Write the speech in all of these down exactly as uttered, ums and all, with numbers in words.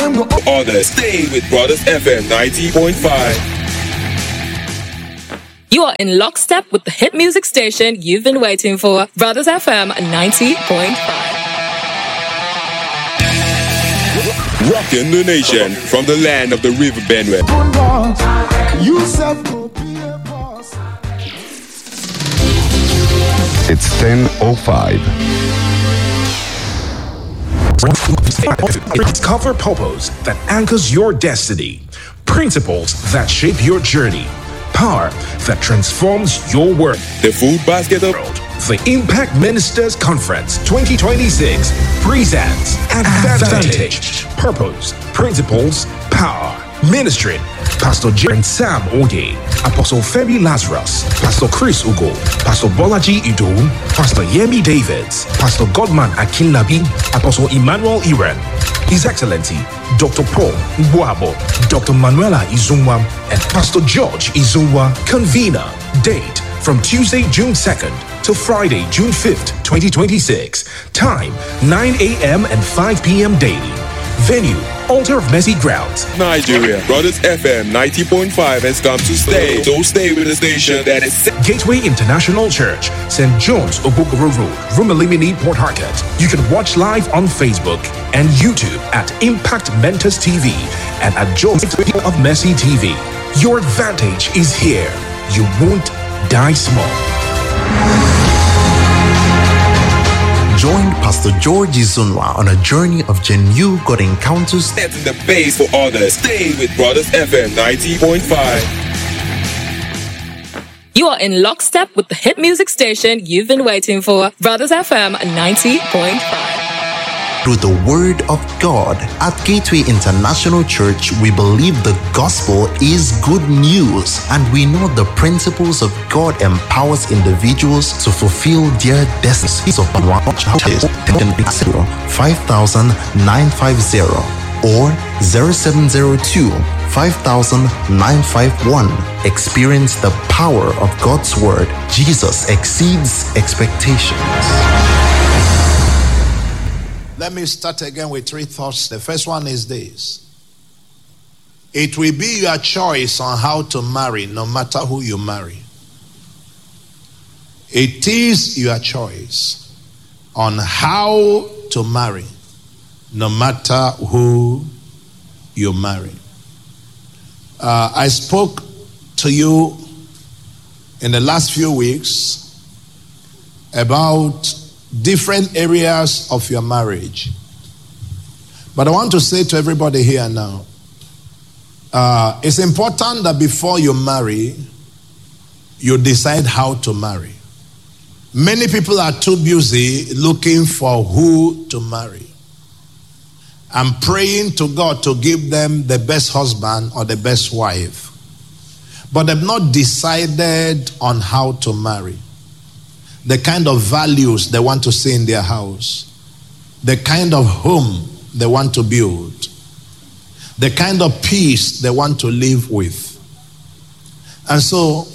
Others, stay with Brothers F M ninety point five. You are in lockstep with the hit music station you've been waiting for. Brothers F M ninety point five. Rocking the nation from the land of the River Benue. It's ten oh five. Discover purpose that anchors your destiny. Principles that shape your journey. Power that transforms your work. The food basket of The Impact Ministers Conference twenty twenty-six presents Advantage. Purpose, Principles, Power. Ministry: Pastor J. and Sam Oye, Apostle Femi Lazarus, Pastor Chris Ugo, Pastor Bolaji Idun, Pastor Yemi Davids, Pastor Godman Akinlabi, Apostle Emmanuel Iren, His Excellency Doctor Paul Mbuabo, Doctor Manuela Izumwa, and Pastor George Izumwa. Convener. Date from Tuesday, June second to Friday, June fifth, twenty twenty-six. Time nine a.m. and five p.m. daily. Venue: Altar of Mercy Grounds, Nigeria. Brothers F M ninety point five has come to stay. So stay with the station that is set. Gateway International Church, Saint John's, Obogoro Road, Rumelimini, Port Harcourt. You can watch live on Facebook and YouTube at Impact Mentors T V and at John's of Mercy T V. Your advantage is here. You won't die small. Join Pastor George Izunwa on a journey of genuine God encounters. Setting the pace for others. Stay with Brothers F M ninety point five. You are in lockstep with the hit music station you've been waiting for. Brothers F M ninety point five. Through the Word of God at Gateway International Church, we believe the gospel is good news, and we know the principles of God empowers individuals to fulfill their destinies. So, five thousand nine five zero or zero seven zero two five thousand nine five one. Experience the power of God's Word. Jesus exceeds expectations. Let me start again with three thoughts. The first one is this: it will be your choice on how to marry, no matter who you marry. It is your choice on how to marry, no matter who you marry. Uh, I spoke to you in the last few weeks about different areas of your marriage. But I want to say to everybody here now, uh, it's important that before you marry, you decide how to marry. Many people are too busy looking for who to marry and praying to God to give them the best husband or the best wife. But they've not decided on how to marry. The kind of values they want to see in their house, the kind of home they want to build, the kind of peace they want to live with. And so,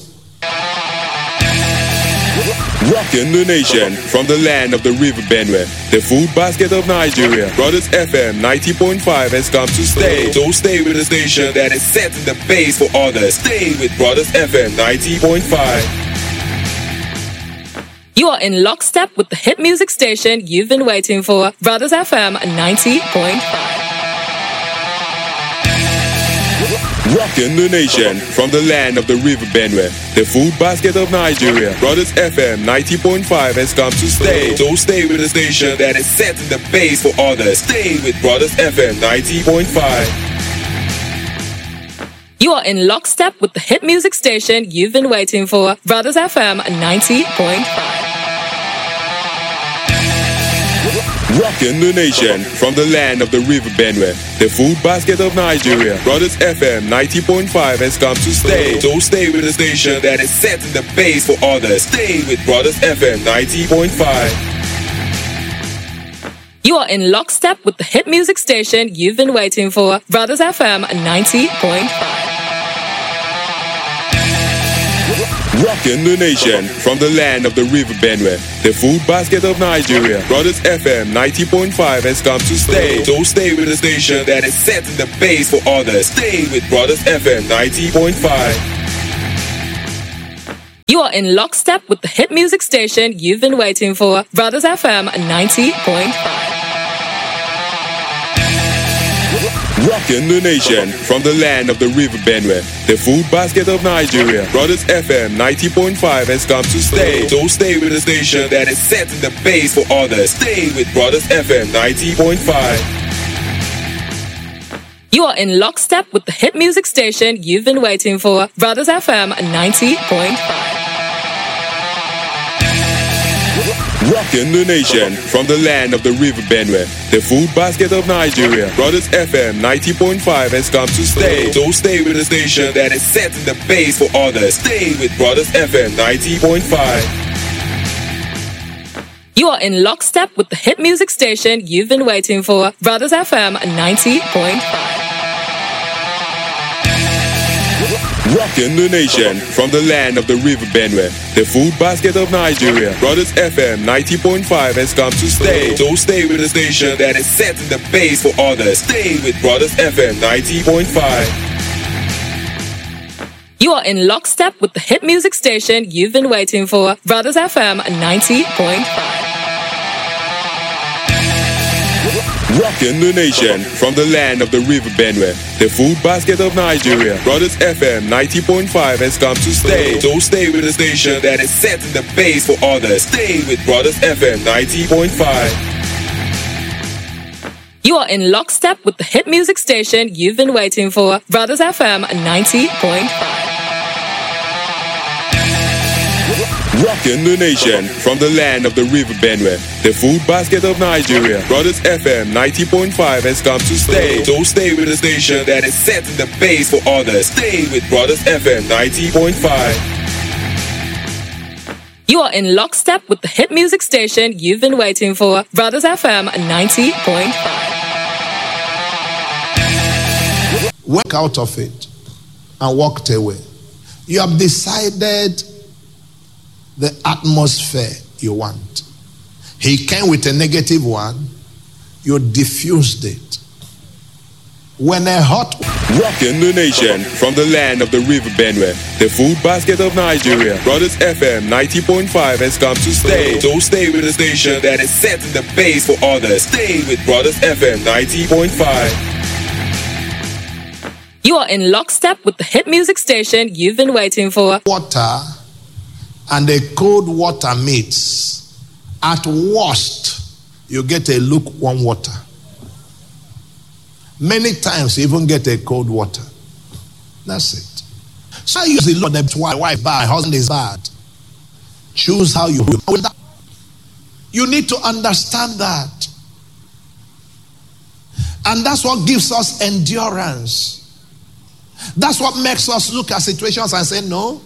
Rocking the nation from the land of the River Benue, the food basket of Nigeria. Brothers F M ninety point five has come to stay. So stay with the station that is setting the pace for others. Stay with Brothers F M ninety point five. You are in lockstep with the hit music station you've been waiting for. Brothers F M ninety point five. Rocking the nation from the land of the River Benue, the food basket of Nigeria. Brothers F M ninety point five has come to stay. So stay with the station that is setting the pace for others. Stay with Brothers F M ninety point five. You are in lockstep with the hit music station you've been waiting for. Brothers F M ninety point five. Rocking the nation from the land of the River Benue, the food basket of Nigeria. Brothers F M ninety point five has come to stay. So stay with the station that is setting the pace for others. Stay with Brothers F M ninety point five. You are in lockstep with the hit music station you've been waiting for. Brothers F M ninety point five. Rocking the nation from the land of the River Benue, the food basket of Nigeria. Brothers F M ninety point five has come to stay. So stay with the station that is setting the pace for others. Stay with Brothers F M ninety point five. You are in lockstep with the hit music station you've been waiting for. Brothers F M ninety point five. Rocking the nation from the land of the River Benue, the food basket of Nigeria. Brothers F M ninety point five has come to stay. So stay with the station that is setting the pace for others. Stay with Brothers F M ninety point five. You are in lockstep with the hit music station you've been waiting for. Brothers F M ninety point five. Rocking the nation from the land of the River Benue, the food basket of Nigeria. Brothers F M ninety point five has come to stay. So stay with the station that is setting the pace for others. Stay with Brothers F M ninety point five. You are in lockstep with the hit music station you've been waiting for. Brothers F M ninety point five. Rocking the nation from the land of the River Benue, the food basket of Nigeria. Brothers F M ninety point five has come to stay. So stay with the station that is setting the pace for others. Stay with Brothers F M ninety point five. You are in lockstep with the hit music station you've been waiting for. Brothers F M ninety point five. Rocking the nation from the land of the River Benue, the food basket of Nigeria. Brothers F M ninety point five has come to stay. So stay with the station that is setting the pace for others. Stay with Brothers F M ninety point five. You are in lockstep with the hit music station you've been waiting for. Brothers F M ninety point five. Rocking the nation from the land of the River Benue, the food basket of Nigeria. Brothers F M ninety point five has come to stay. So stay with the station that is setting the pace for others. Stay with Brothers F M ninety point five. You are in lockstep with the hit music station you've been waiting for. Brothers F M ninety point five. Work out of it and walked away. You have decided the atmosphere you want. He came with a negative one. You diffused it. When a hot... Rocking the nation from the land of the River Benue, the food basket of Nigeria. Brothers F M ninety point five has come to stay. So stay with the station that is setting the pace for others. Stay with Brothers F M ninety point five. You are in lockstep with the hit music station you've been waiting for. Water and the cold water meets. At worst, you get a lukewarm water. Many times you even get a cold water. That's it. So you say, Lord, that's why wife bad, husband is bad. Choose how you do. You need to understand that. And that's what gives us endurance. That's what makes us look at situations and say, no,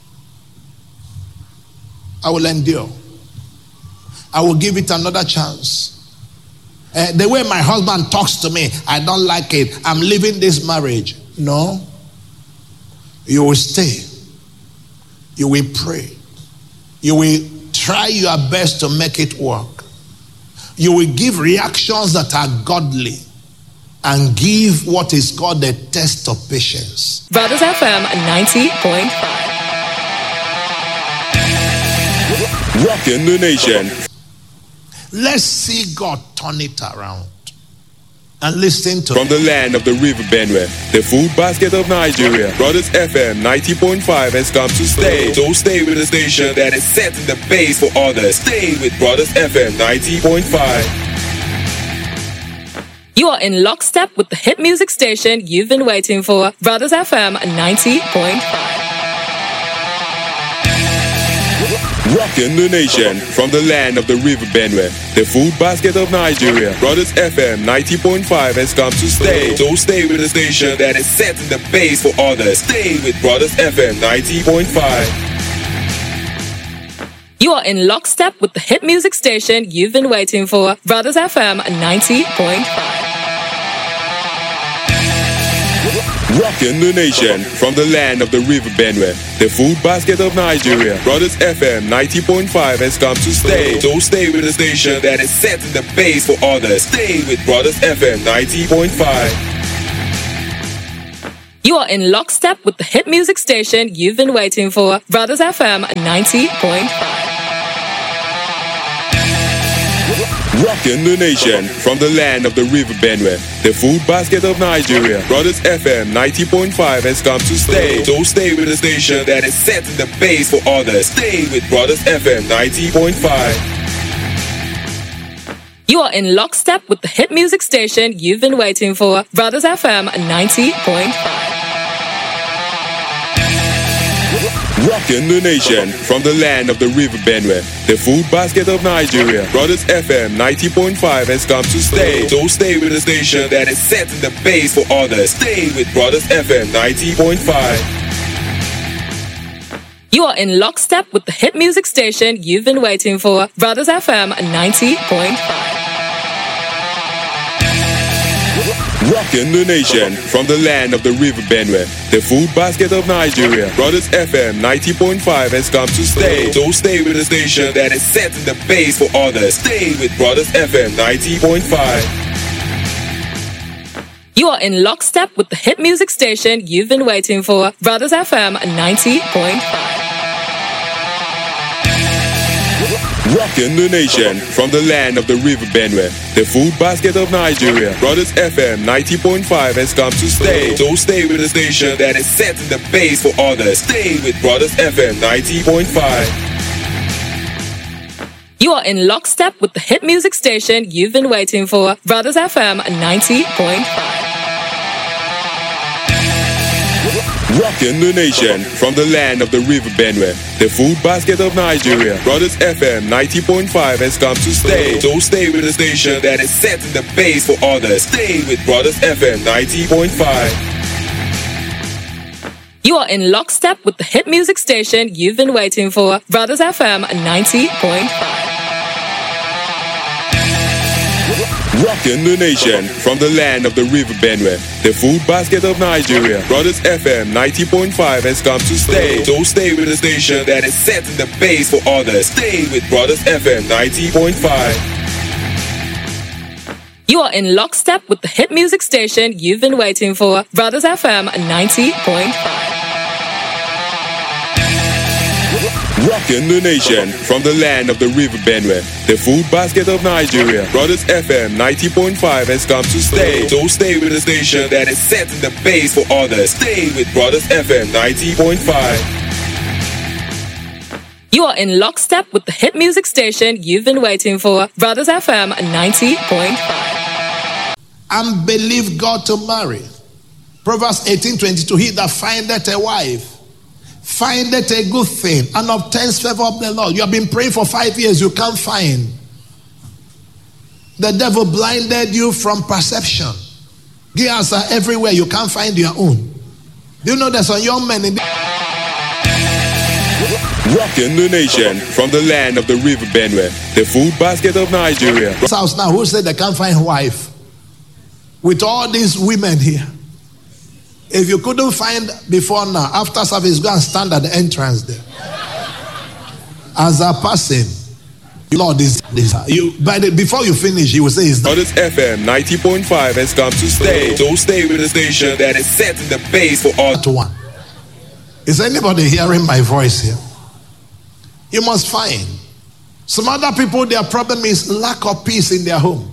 I will endure. I will give it another chance. Uh, the way my husband talks to me, I don't like it. I'm leaving this marriage. No. You will stay. You will pray. You will try your best to make it work. You will give reactions that are godly and give what is called a test of patience. Brothers F M ninety point five. Rocking the nation. Let's see God turn it around. And listen to from the land of the River Benue, the food basket of Nigeria. Brothers F M ninety point five has come to stay. So stay with the station that is setting the pace for others. Stay with Brothers F M ninety point five. You are in lockstep with the hit music station you've been waiting for. Brothers F M ninety point five. Rocking the nation from the land of the River Benue, the food basket of Nigeria. Brothers F M ninety point five has come to stay. So stay with the station that is setting the pace for others. Stay with Brothers F M ninety point five. You are in lockstep with the hit music station you've been waiting for. Brothers F M ninety point five. Rocking the nation from the land of the River Benue, the food basket of Nigeria. Brothers F M ninety point five has come to stay. So stay with the station that is setting the pace for others. Stay with Brothers F M ninety point five. You are in lockstep with the hit music station you've been waiting for. Brothers F M ninety point five. Rocking the nation from the land of the River Benue, the food basket of Nigeria. Brothers F M ninety point five has come to stay. So stay with the station that is setting the pace for others. Stay with Brothers F M ninety point five. You are in lockstep with the hit music station you've been waiting for. Brothers F M ninety point five. Rocking the nation from the land of the River Benue, the food basket of Nigeria. Brothers F M ninety point five has come to stay. So stay with the station that is setting the pace for others. Stay with Brothers F M ninety point five. You are in lockstep with the hit music station you've been waiting for. Brothers F M ninety point five. Rocking the nation from the land of the River Benue, the food basket of Nigeria. Brothers F M ninety point five has come to stay. So stay with the station that is setting the pace for others. Stay with Brothers F M ninety point five. You are in lockstep with the hit music station you've been waiting for. Brothers F M ninety point five. Rocking the nation from the land of the River Benue, the food basket of Nigeria. Brothers F M ninety point five has come to stay. So stay with the station that is setting the pace for others. Stay with Brothers F M ninety point five. You are in lockstep with the hit music station you've been waiting for. Brothers F M ninety point five. Rocking the nation from the land of the River Benue, the food basket of Nigeria. Brothers F M ninety point five has come to stay. So stay with the station that is setting the pace for others. Stay with Brothers F M ninety point five. You are in lockstep with the hit music station you've been waiting for. Brothers F M ninety point five. Rocking the nation from the land of the River Benue, the food basket of Nigeria. Brothers F M ninety point five has come to stay. So stay with the station that is setting the pace for others. Stay with Brothers F M ninety point five. You are in lockstep with the hit music station you've been waiting for. Brothers F M ninety point five. Rocking the nation from the land of the River Benue, the food basket of Nigeria. Brothers F M ninety point five has come to stay. So stay with the station that is setting the pace for others. Stay with Brothers F M ninety point five. You are in lockstep with the hit music station you've been waiting for. Brothers F M ninety point five. And believe God to marry. Proverbs eighteen twenty-two. He that findeth a wife findeth a good thing and obtains favor of the Lord. You have been praying for five years, you can't find. The devil blinded you from perception. Gears are everywhere, you can't find your own. Do you know there's some young men in the Rocking the nation from the land of the River Benue, the food basket of Nigeria. house now who said they can't find a wife? With all these women here. If you couldn't find before now, after service, go and stand at the entrance there. As a person, Lord, this, this you by the before you finish, you will say it's Brothers F M ninety point five has come to stay. So stay with the station that is setting the pace for all. to one. Is anybody hearing my voice here? You must find. Some other people, their problem is lack of peace in their home.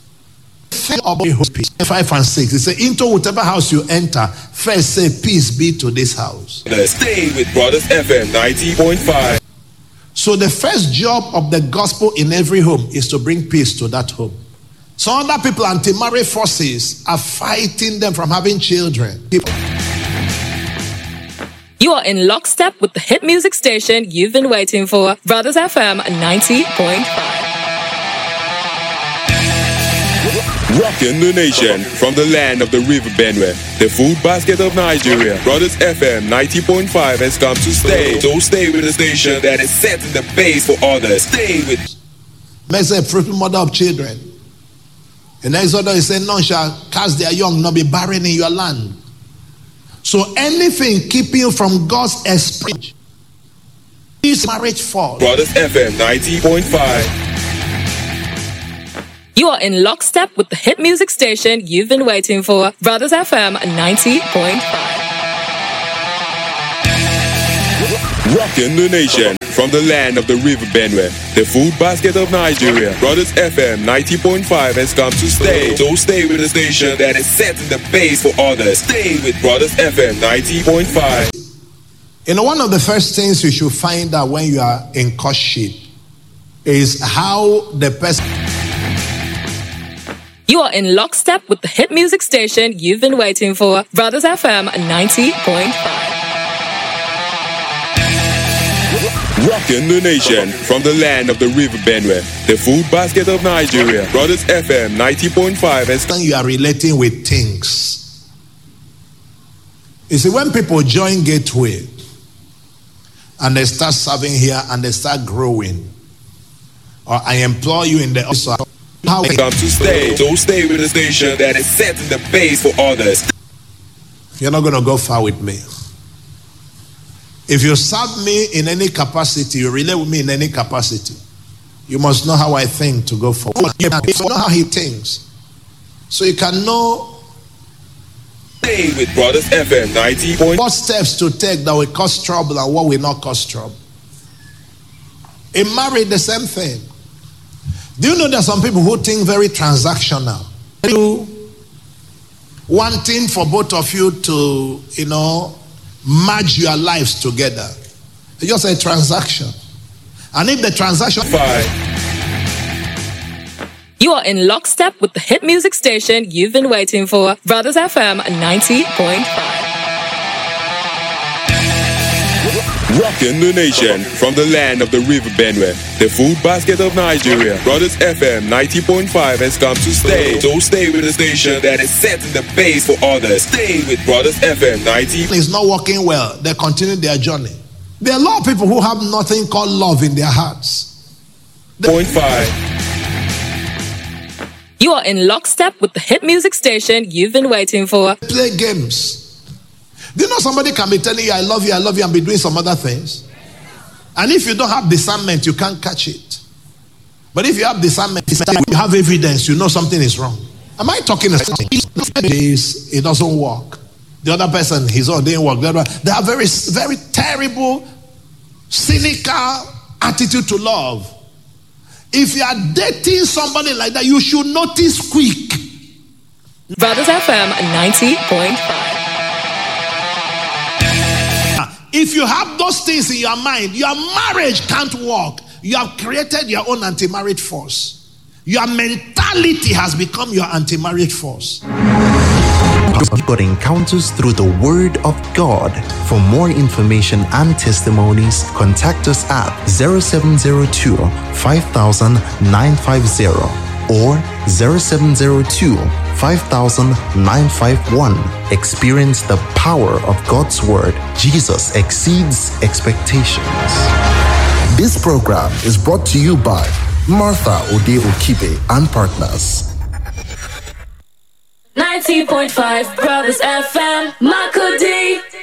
Five and six. It says, into whatever house you enter, first say, peace be to this house. Stay with Brothers F M ninety point five. So the first job of the gospel in every home is to bring peace to that home. Some other people, anti-marriage forces, are fighting them from having children. You are in lockstep with the hit music station you've been waiting for. Brothers F M ninety point five. Rocking the nation from the land of the River Benue, the food basket of Nigeria. Brothers F M ninety point five has come to stay. So stay with the station that is setting the pace for others. Stay with. Makes a fruitful mother of children. In Exodus, he said, none shall cast their young, nor be barren in your land. So anything keeping you from God's experience is marriage fault. Brothers F M ninety point five. You are in lockstep with the hit music station you've been waiting for. Brothers F M ninety point five. Rocking the nation from the land of the River Benue, the food basket of Nigeria. Brothers F M ninety point five has come to stay. So stay with the station that is setting the pace for others. Stay with Brothers F M ninety point five. You know, one of the first things you should find out when you are in courtship is how the person... You are in lockstep with the hit music station you've been waiting for. Brothers F M ninety point five. Rocking the nation from the land of the River Benue, the food basket of Nigeria. Brothers F M ninety point five has... You are relating with things. You see, when people join Gateway and they start serving here and they start growing, or I employ you in the office, how we come to stay. So stay with the station that is setting the pace for others. You're not going to go far with me. If you serve me in any capacity, you relate with me in any capacity, you must know how I think to go forward. You must know how he thinks, so you can know. Stay with Brothers F M ninety. What steps to take that will cause trouble and what will not cause trouble. In marriage, the same thing. Do you know there are some people who think very transactional? You wanting for both of you to, you know, merge your lives together. It's just a transaction. And if the transaction... Five. You are in lockstep with the hit music station you've been waiting for. Brothers F M ninety point five. Rocking the nation from the land of the River Benue, the food basket of Nigeria. Brothers F M ninety point five has come to stay. So stay with the station that is setting the pace for others. Stay with Brothers F M ninety. It's not working well. They continue their journey. There are a lot of people who have nothing called love in their hearts. Point five. You are in lockstep with the hit music station you've been waiting for. Play games. Do you know somebody can be telling you, I love you, I love you, and be doing some other things? And if you don't have discernment, you can't catch it. But if you have discernment, you have evidence, you know something is wrong. Am I talking about something? It doesn't work. The other person, his own didn't work. They have very, very terrible, cynical attitude to love. If you are dating somebody like that, you should notice quick. Brothers F M ninety point five. If you have those things in your mind, your marriage can't work. You have created your own anti-marriage force. Your mentality has become your anti-marriage force. You've got encounters through the Word of God. For more information and testimonies, contact us at zero seven zero two, five thousand, nine five zero or zero seven zero two, five thousand, nine five one. Experience the power of God's Word. Jesus exceeds expectations. This program is brought to you by Martha Ode Okibe and Partners. ninety point five Brothers F M, Makudi.